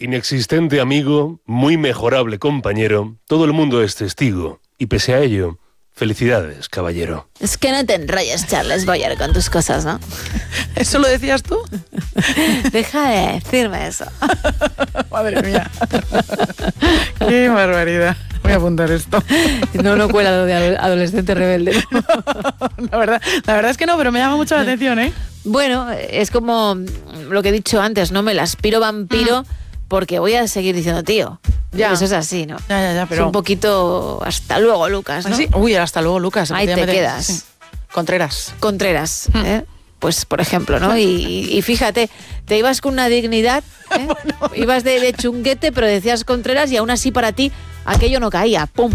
inexistente amigo, muy mejorable compañero, todo el mundo es testigo. Y pese a ello, felicidades, caballero. Es que no te enrolles, Charles Boyer, con tus cosas, ¿no? ¿Eso lo decías tú? Deja de decirme eso. Madre mía. Qué barbaridad. Voy a apuntar esto. No cuela lo de adolescente rebelde. La verdad es que no, pero me llama mucho la atención, ¿eh? Bueno, es como lo que he dicho antes, ¿no? Me la aspiro vampiro porque voy a seguir diciendo tío. Ya. Eso es así, ¿no? Ya, pero... Es un poquito hasta luego, Lucas, ¿no? ¿Sí? Uy, hasta luego, Lucas. Ahí te quedas. Sí. Contreras, ¿eh? Pues, por ejemplo, ¿no? Y fíjate, te ibas con una dignidad, ¿eh? Bueno. Ibas de chunguete, pero decías Contreras y aún así para ti aquello no caía. ¡Pum!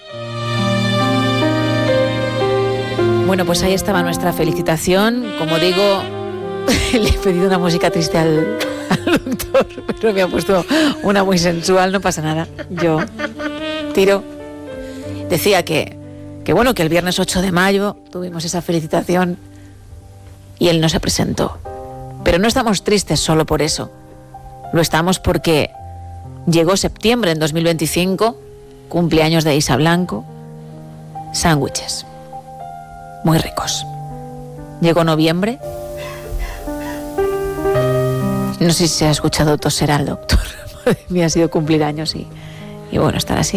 Bueno, pues ahí estaba nuestra felicitación. Como digo, le he pedido una música triste al doctor, pero me ha puesto una muy sensual, no pasa nada. Yo tiro. Decía que bueno, que el viernes 8 de mayo tuvimos esa felicitación y él no se presentó. Pero no estamos tristes solo por eso. Lo estamos porque llegó septiembre en 2025, cumpleaños de Isa Blanco, sándwiches muy ricos. Llegó noviembre. No sé si se ha escuchado toser al doctor. Me ha sido cumplir años y bueno, estar así.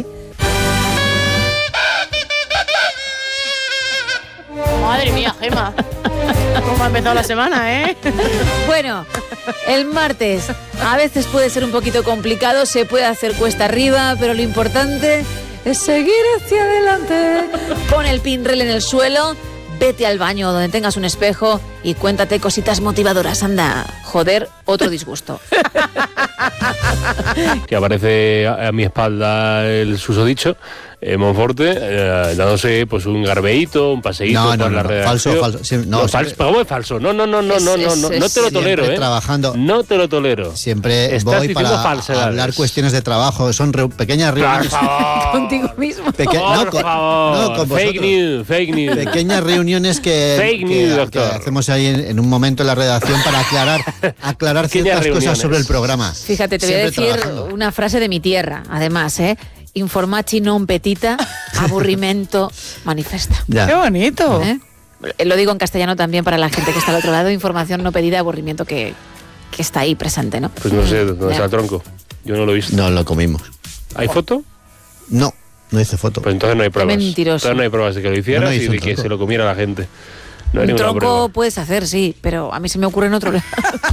Madre mía, Gemma. ¿Cómo ha empezado la semana, eh? Bueno, el martes a veces puede ser un poquito complicado, se puede hacer cuesta arriba, pero lo importante es seguir hacia adelante. Pon el pinrel en el suelo, vete al baño donde tengas un espejo y cuéntate cositas motivadoras. Anda, joder, otro disgusto. Que aparece a mi espalda el susodicho, Monforte, dándose pues un garbeíto, un paseíto por la redacción. Falso. Sí, ¿Cómo es falso? No te lo tolero, trabajando. No te lo tolero. Siempre estás voy para hablar cuestiones de trabajo. Son pequeñas reuniones. Contigo mismo. Por favor. Fake news. Pequeñas reuniones que hacemos ahí en un momento en la redacción para aclarar ciertas cosas sobre el programa. Fíjate, te voy a decir una frase de mi tierra, además, Informaci non petita, aburrimento manifesta. ¡Qué bonito! Lo digo en castellano también para la gente que está al otro lado. Información no pedida, aburrimiento que está ahí presente, ¿no? Pues no sé, ¿dónde está el tronco? Yo no lo he visto. No, lo comimos. ¿Hay foto? No hice foto. Pues entonces no hay pruebas. Mentiroso. Entonces no hay pruebas de que lo hicieras y de que se lo comiera la gente. No hay un tronco prueba. puedes hacer, sí, pero a mí se me ocurre en otro lado.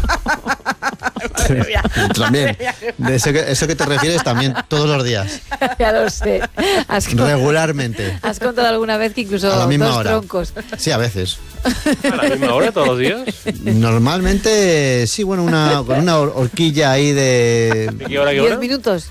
También. De eso que te refieres también todos los días. Ya lo sé. Regularmente. ¿Has contado alguna vez que incluso a la misma dos hora. Troncos? Sí, a veces. ¿A la misma hora todos los días? Normalmente, sí, bueno, con una horquilla ahí de... ¿De qué hora? 10 minutos.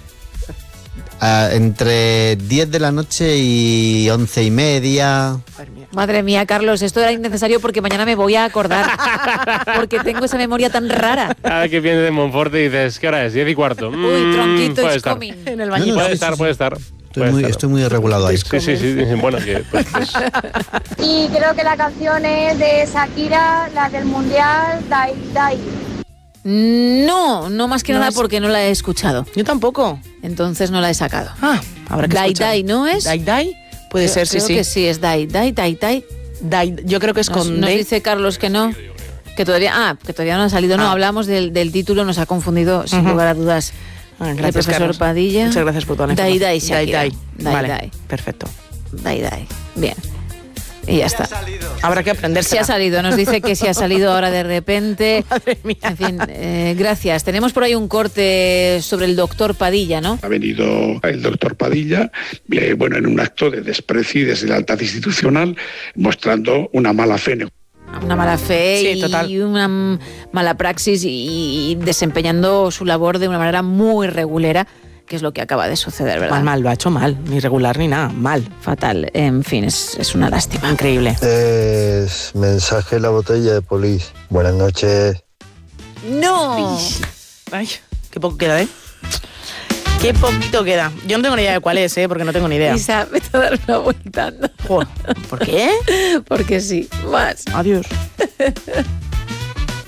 Entre 10 de la noche y 11:30. Madre mía, Carlos, esto era innecesario porque mañana me voy a acordar. Porque tengo esa memoria tan rara. Cada vez que vienes de Monforte y dices, ¿qué hora es? 10:15. Uy, tronquito, puede it's estar. coming. En el baño. Puede estar. Estoy muy regulado ahí. Sí. Bueno, que pues. Y creo que la canción es de Shakira, la del Mundial, Dai Dai. No más que nada porque no la he escuchado. Yo tampoco. Entonces no la he sacado. Habrá que escuchar. Dai, ¿no es? Dai. Puede ser, sí. Creo que sí, es Dai. Yo creo que es con nos Dai. dice Carlos que no. Que todavía no ha salido. No, hablamos del título, nos ha confundido, sin lugar a dudas. Gracias, el profesor Carlos. Padilla. Muchas gracias por toda la información. Dai, Shakira. Vale, perfecto. Dai. Bien. Y ya está. Habrá que aprender. Sí ha salido, nos dice que sí ha salido ahora de repente. Madre mía. En fin, gracias. Tenemos por ahí un corte sobre el doctor Padilla, ¿no? Ha venido el doctor Padilla, en un acto de desprecio y deslealtad institucional, mostrando una mala fe. Una mala fe Sí, total. y una mala praxis y desempeñando su labor de una manera muy regulera, que es lo que acaba de suceder, ¿verdad? Mal, lo ha hecho mal, ni regular ni nada, mal. Fatal. En fin, es una lástima. Increíble. Es mensaje en la botella de Polis. Buenas noches. ¡No! Ay, qué poco queda, ¿eh? Qué poquito queda. Yo no tengo ni idea de cuál es, porque no tengo ni idea. Isa, vete a dar una vuelta. Anda. Joder, ¿por qué? Porque sí. Más. Adiós.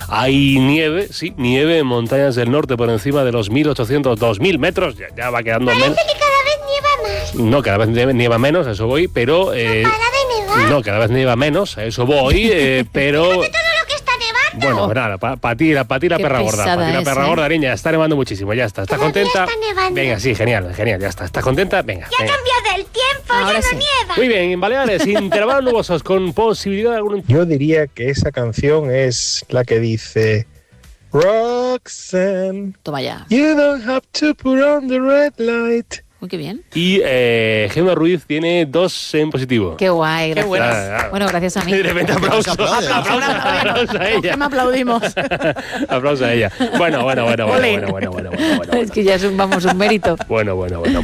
Hay nieve, sí, nieve en montañas del norte por encima de los 1.800, 2.000 metros. Ya va quedando menos. Parece que cada vez nieva más. No, cada vez nieva menos, a eso voy, pero... ¿Para de nevar? No, cada vez nieva menos, a eso voy, pero... Bueno, nada, para ti la perra gorda. Para ti la perra gorda, niña, está nevando muchísimo, ya está. ¿Estás contenta? Está nevando. Venga, sí, genial, ya está. ¿Estás contenta? Venga. Ya ha cambiado el tiempo, ahora ya no nieva. Muy bien, en Baleares, intervalos nubosos con posibilidad de algún... Yo diría que esa canción es la que dice... Roxanne, toma ya. You don't have to put on the red light. Muy qué bien. Y Gemma Ruiz tiene 2 en positivo. Qué guay, gracias. Qué bueno. Bueno, gracias a mí. De repente aplauso. Aplauso a ella. Me aplaudimos. Aplauso a ella. Bueno. Es que ya es un mérito. Bueno.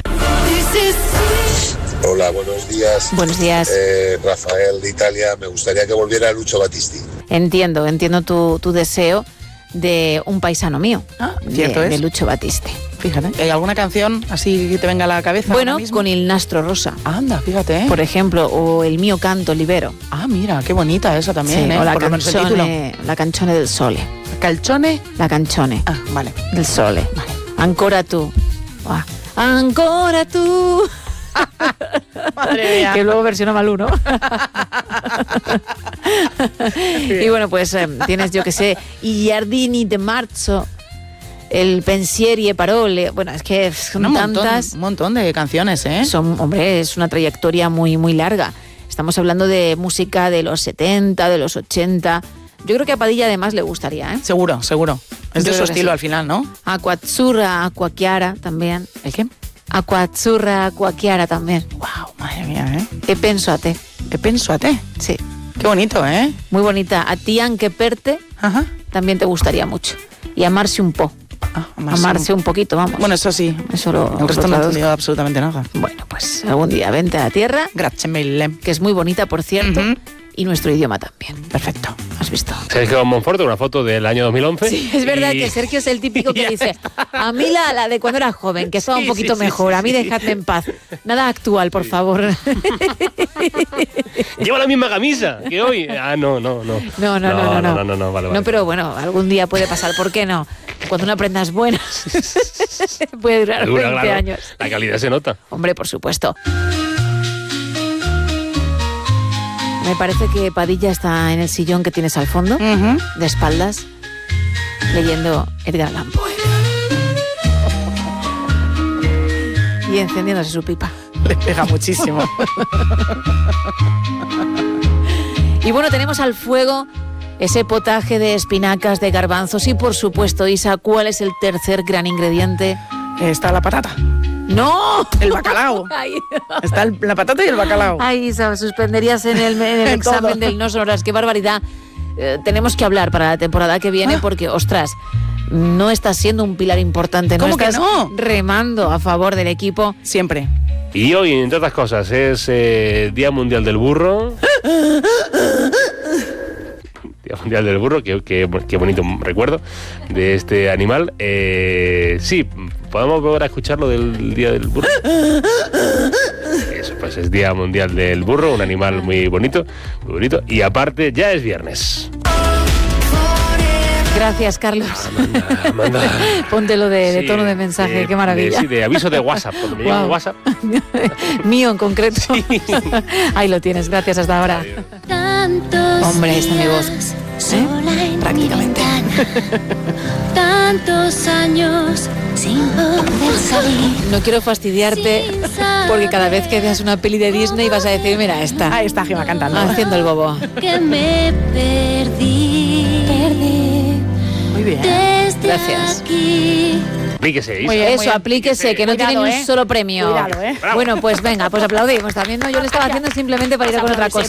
Hola, buenos días. Buenos días. Rafael de Italia, me gustaría que volviera Lucio Battisti. Entiendo tu deseo de un paisano mío. Cierto es. De Lucio Battisti. Fíjate, ¿hay alguna canción así que te venga a la cabeza? Bueno, con Il Nastro Rosa. Anda, fíjate. Por ejemplo, o El mio canto libero. Ah, mira, qué bonita esa también, sí, ¿eh? O la canzone del sole. ¿Calcione? La canzone. Ah, vale. Del sole. Vale. Ancora tú. Ancora tú. Madre mía. Que luego versiona Malú, ¿no? Y bueno, pues tienes, yo que sé, I giardini de marzo, El pensieri e parole. Bueno, es que son tantas. Un montón de canciones, ¿eh? Es una trayectoria muy, muy larga. Estamos hablando de música de los 70, de los 80. Yo creo que a Padilla además le gustaría, ¿eh? Seguro. Es de su estilo al final, ¿no? Acqua azzurra, acqua chiara también. ¿El qué? Acqua azzurra, acqua chiara también. Wow, madre mía, ¿eh? E penso a te. ¿Qué penso a te? Sí. Qué bonito, ¿eh? Muy bonita. A ti anche per te. Ajá. También te gustaría mucho. Y amarse un po. Amarse un poquito, vamos. Bueno, eso sí. El resto no he entendido absolutamente nada. Bueno, pues algún día vente a la tierra. Grazie mille. Que es muy bonita, por cierto. Y nuestro idioma también. Perfecto. ¿Has visto? Sergio Monforte, una foto del año 2011. Sí, es verdad que Sergio es el típico que dice, a mí la de cuando era joven, que estaba un poquito mejor, a mí dejadme en paz. Nada actual, por favor. Lleva la misma camisa que hoy. No, vale. No, pero bueno, algún día puede pasar, ¿por qué no? Cuando una prenda es buena, puede durar 20 años. La calidad se nota. Hombre, por supuesto. Me parece que Padilla está en el sillón que tienes al fondo, de espaldas, leyendo Edgar Allan Poe. Y encendiéndose su pipa. Le pega muchísimo. Y bueno, tenemos al fuego ese potaje de espinacas, de garbanzos y, por supuesto, Isa, ¿cuál es el tercer gran ingrediente? Está la patata. ¡No! El bacalao. Está la patata y el bacalao. Ay, Isa, suspenderías en el examen del no sonoras. ¡Qué barbaridad! Tenemos que hablar para la temporada que viene porque, ostras, no estás siendo un pilar importante. ¿Cómo que estás remando a favor del equipo. Siempre. Y hoy, entre otras cosas, es Día Mundial del Burro. Día Mundial del Burro, qué bonito recuerdo de este animal. Sí, podemos volver a escucharlo del Día del Burro. Eso, pues es Día Mundial del Burro, un animal muy bonito, y aparte ya es viernes. Gracias, Carlos. Manda. Póntelo de tono de mensaje, qué maravilla. De aviso de WhatsApp, cuando me llega WhatsApp. Mío en concreto. Sí. Ahí lo tienes, gracias, hasta ahora. Hombre, esta es mi voz. Prácticamente. Tantos años sin poder salir. No quiero fastidiarte porque cada vez que veas una peli de Disney vas a decir, mira, esta. Ahí está Gema cantando. Haciendo el bobo. Que me perdí. Muy bien. Gracias. Aplíquese, Isa. Eso, aplíquese, que no tiene ni un solo premio. Cuidado, Bueno, pues venga, pues aplaudimos también. No, yo lo estaba haciendo simplemente para ir a con otra cosa.